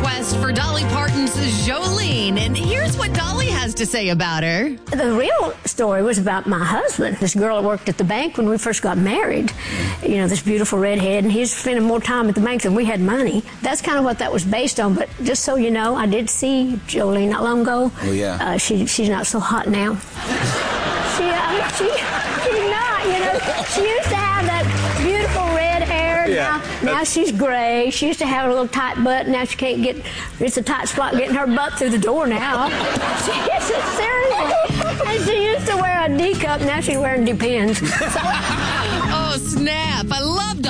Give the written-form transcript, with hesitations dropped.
request for Dolly Parton's Jolene. And here's what Dolly has to say about her. The real story was about my husband, this girl that worked at the bank when we first got married. You know, this beautiful redhead, and he was spending more time at the bank than we had money. That's kind of what that was based on. But just so you know, I did see Jolene not long ago. Oh, yeah. She's not so hot now. She's not, you know. She used to have that beautiful red hair. Yeah. Now she's gray. She used to have a little tight butt. Now she can't get, it's a tight spot getting her butt through the door now. Seriously. And she used to wear a D cup. Now she's wearing Depends. Oh, snap. I love